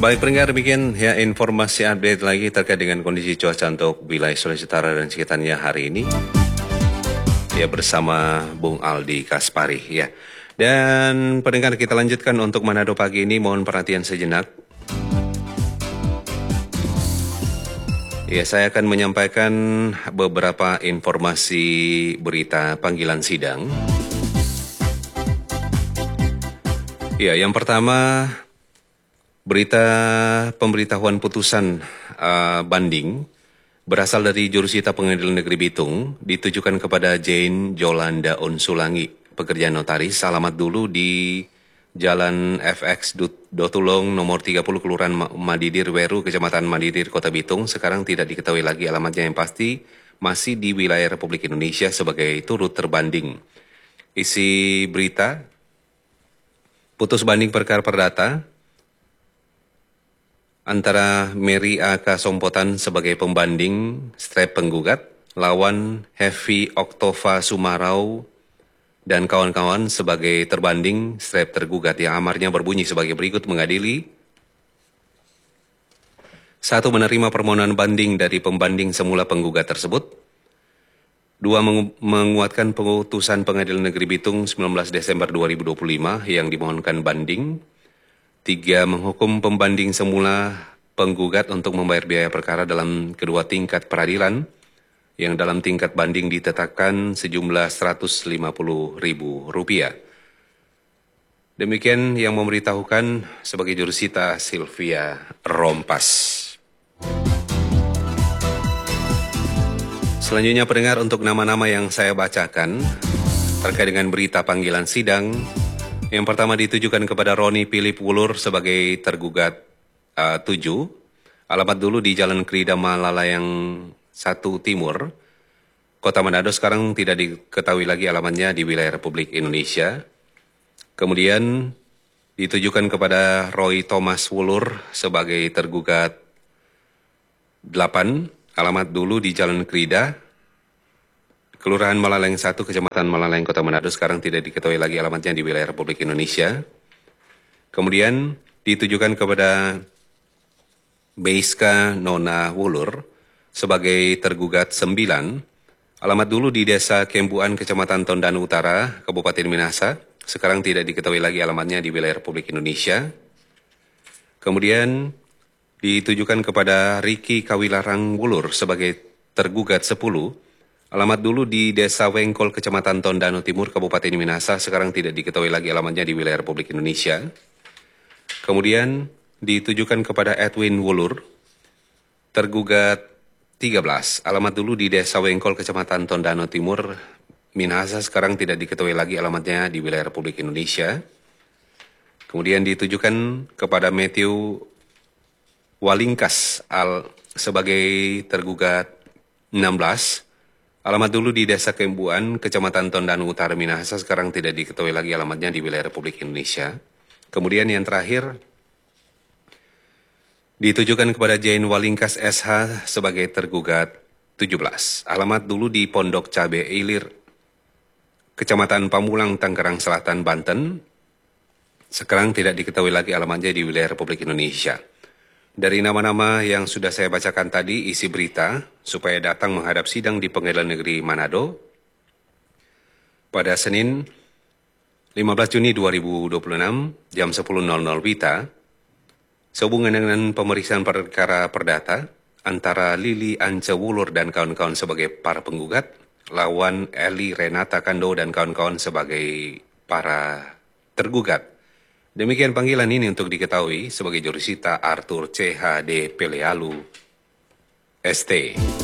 Baik pendengar, demikian ya informasi update lagi terkait dengan kondisi cuaca untuk wilayah Sulawesi Utara dan sekitarnya hari ini. Ya bersama Bung Aldi Kaspari ya. Dan pendengar, kita lanjutkan untuk Manado pagi ini, mohon perhatian sejenak. Ya, saya akan menyampaikan beberapa informasi berita panggilan sidang. Ya, yang pertama, berita pemberitahuan putusan banding berasal dari Jurusita Pengadilan Negeri Bitung ditujukan kepada Jane Jolanda Onsulangi, pekerja notaris, alamat dulu di Jalan FX Dotulong nomor 30 Kelurahan Madidir Weru, Kecamatan Madidir, Kota Bitung. Sekarang tidak diketahui lagi alamatnya, yang pasti masih di wilayah Republik Indonesia sebagai turut terbanding. Isi berita: putus banding perkara perdata antara Mary A.K. Sompotan sebagai pembanding penggugat lawan Heavy Oktova Sumarau dan kawan-kawan sebagai terbanding tergugat, yang amarnya berbunyi sebagai berikut: mengadili: 1. Menerima permohonan banding dari pembanding semula penggugat tersebut. 2. Menguatkan putusan Pengadilan Negeri Bitung 19 Desember 2025 yang dimohonkan banding. 3. Menghukum pembanding semula penggugat untuk membayar biaya perkara dalam kedua tingkat peradilan, yang dalam tingkat banding ditetapkan sejumlah Rp150.000. Demikian yang memberitahukan sebagai jurusita Sylvia Rompas. Selanjutnya pendengar, untuk nama-nama yang saya bacakan terkait dengan berita panggilan sidang. Yang pertama ditujukan kepada Roni Philip Wulur sebagai tergugat 7. Alamat dulu di Jalan Krida Malalayang 1 Timur, Kota Manado. Sekarang tidak diketahui lagi alamatnya di wilayah Republik Indonesia. Kemudian ditujukan kepada Roy Thomas Wulur sebagai tergugat 8. Alamat dulu di Jalan Krida, Kelurahan Malalayang 1, Kecamatan Malalayang, Kota Manado. Sekarang tidak diketahui lagi alamatnya di wilayah Republik Indonesia. Kemudian ditujukan kepada Beiska Nona Wulur sebagai tergugat 9. Alamat dulu di Desa Kembuan, Kecamatan Tondano Utara, Kabupaten Minahasa. Sekarang tidak diketahui lagi alamatnya di wilayah Republik Indonesia. Kemudian ditujukan kepada Riki Kawilarang Wulur sebagai tergugat 10. Alamat dulu di Desa Wengkol, Kecamatan Tondano Timur, Kabupaten Minahasa. Sekarang tidak diketahui lagi alamatnya di wilayah Republik Indonesia. Kemudian ditujukan kepada Edwin Wulur, tergugat 13. Alamat dulu di Desa Wengkol, Kecamatan Tondano Timur, Minahasa. Sekarang tidak diketahui lagi alamatnya di wilayah Republik Indonesia. Kemudian ditujukan kepada Matthew Walingkas sebagai tergugat 16. Alamat dulu di Desa Kembuan, Kecamatan Tondano Utara, Minahasa. Sekarang tidak diketahui lagi alamatnya di wilayah Republik Indonesia. Kemudian yang terakhir ditujukan kepada Jane Walingkas SH sebagai tergugat 17. Alamat dulu di Pondok Cabe Ilir, Kecamatan Pamulang, Tangerang Selatan, Banten. Sekarang tidak diketahui lagi alamatnya di wilayah Republik Indonesia. Dari nama-nama yang sudah saya bacakan tadi, isi berita supaya datang menghadap sidang di Pengadilan Negeri Manado pada Senin 15 Juni 2026 jam 10.00 WITA, sehubungan dengan pemeriksaan perkara perdata antara Lili Ance Wulur dan kawan-kawan sebagai para penggugat, lawan Eli Renata Kando dan kawan-kawan sebagai para tergugat. Demikian panggilan ini untuk diketahui sebagai jurusita Arthur CHD Pelealu ST.